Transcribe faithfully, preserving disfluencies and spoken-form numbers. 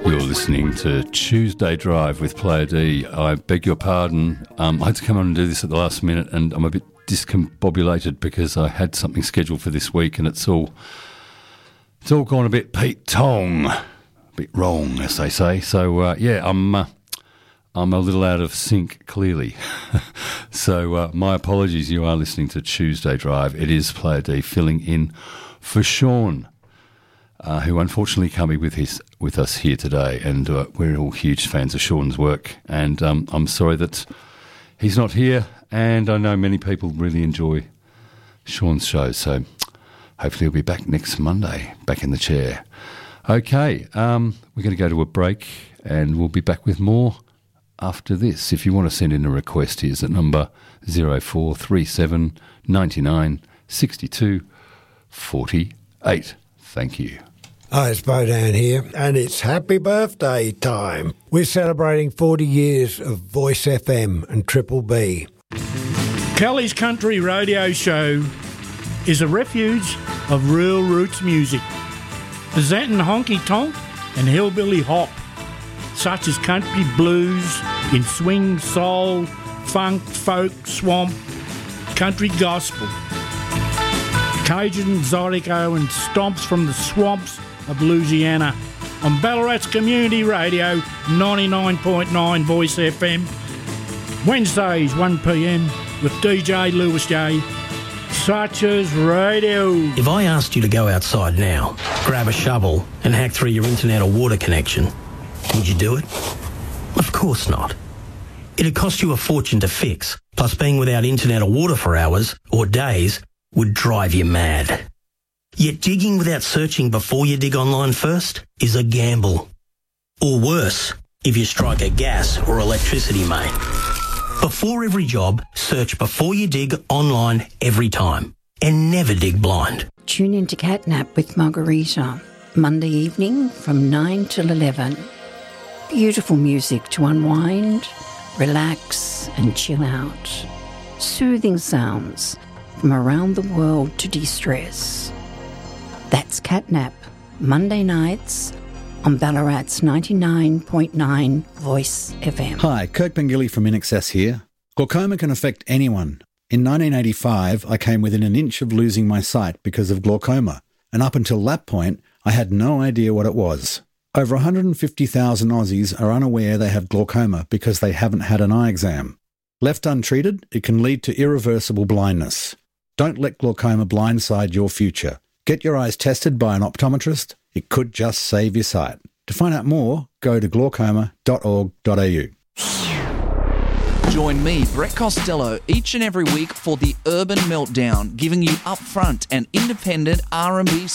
You're listening to Tuesday Drive with Player D. I beg your pardon. Um, I had to come on and do this at the last minute, and I'm a bit discombobulated because I had something scheduled for this week, and it's all it's all gone a bit Pete Tong, a bit wrong, as they say. So uh, yeah, I'm uh, I'm a little out of sync, clearly. so uh, my apologies. You are listening to Tuesday Drive. It is Player D filling in for Sean. Uh, who unfortunately can't be with his with us here today, and uh, we're all huge fans of Sean's work, and um, I'm sorry that he's not here, and I know many people really enjoy Sean's show, so hopefully he'll be back next Monday, back in the chair. Okay, um, we're going to go to a break, and we'll be back with more after this. If you want to send in a request, here's at number zero four three seven nine nine six two four eight. Thank you. Hi, it's Bodan here, and it's happy birthday time. We're celebrating forty years of Voice F M and Triple B. Kelly's Country Radio Show is a refuge of real roots music, presenting honky tonk and hillbilly hop, such as country blues in swing, soul, funk, folk, swamp, country gospel, Cajun, Zydeco and stomps from the swamps of Louisiana on Ballarat's Community Radio ninety-nine point nine Voice F M, Wednesdays one p m with D J Lewis J. Such as radio. If I asked you to go outside now, grab a shovel and hack through your internet or water connection, would you do it? Of course not. It'd cost you a fortune to fix, plus being without internet or water for hours or days would drive you mad. Yet digging without searching before you dig online first is a gamble. Or worse, if you strike a gas or electricity main. Before every job, search before you dig online every time. And never dig blind. Tune into Catnap with Margarita, Monday evening from nine till eleven. Beautiful music to unwind, relax and chill out. Soothing sounds from around the world to de-stress. That's Catnap, Monday nights on Ballarat's ninety-nine point nine Voice F M. Hi, Kirk Pengilly from In Excess here. Glaucoma can affect anyone. In nineteen eighty-five, I came within an inch of losing my sight because of glaucoma, and up until that point, I had no idea what it was. Over one hundred fifty thousand Aussies are unaware they have glaucoma because they haven't had an eye exam. Left untreated, it can lead to irreversible blindness. Don't let glaucoma blindside your future. Get your eyes tested by an optometrist. It could just save your sight. To find out more, go to glaucoma dot org dot a u. Join me, Brett Costello, each and every week for the Urban Meltdown, giving you upfront and independent R and B